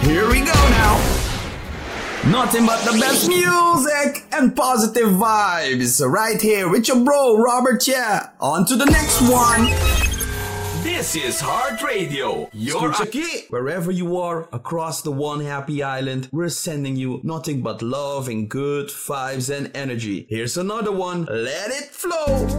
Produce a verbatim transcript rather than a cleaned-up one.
Here we go now. Nothing but the best music and positive vibes right here with your bro Robert Chia. On to the next one. This is Heart Radio. Your Skuchaki. Wherever you are across the one happy island, we're sending you nothing but love and good vibes and energy. Here's another one. Let it flow.